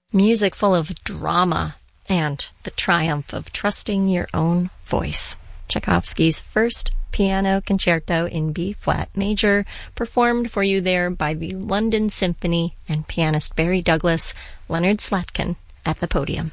Music full of drama and the triumph of trusting your own voice. Tchaikovsky's first piano concerto in B-flat major, performed for you there by the London Symphony and pianist Barry Douglas, Leonard Slatkin at the podium.